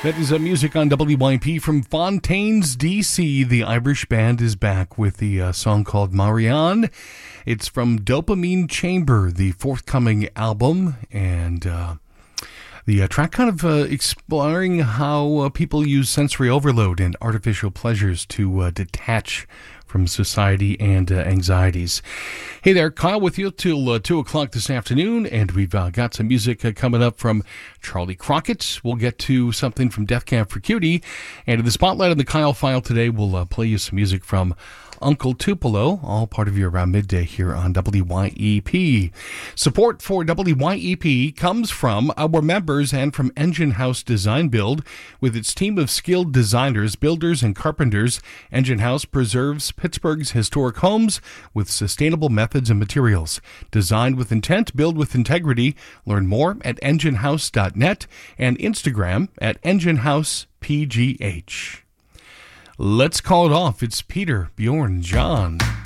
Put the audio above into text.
That is music on WYP from Fontaines, D.C. The Irish Band is back with the song called Marianne. It's from Dopamine Chamber, the forthcoming album, and the track kind of exploring how people use sensory overload and artificial pleasures to detach from society and anxieties. Hey there, Kyle with you till 2 o'clock this afternoon, and we've got some music coming up from Charlie Crockett. We'll get to something from Death Camp for Cutie, and in the Spotlight on the Kyle File today, we'll play you some music from Uncle Tupelo, all part of your midday here on WYEP. Support for WYEP comes from our members and from Engine House Design Build. With its team of skilled designers, builders, and carpenters, Engine House preserves Pittsburgh's historic homes with sustainable methods and materials. Designed with intent, build with integrity. Learn more at enginehouse.net and Instagram at enginehousepgh. Let's call it off. It's Peter, Bjorn, John.